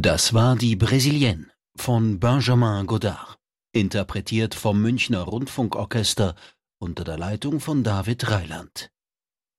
Das war die Brésilienne von Benjamin Godard, interpretiert vom Münchner Rundfunkorchester unter der Leitung von David Reiland.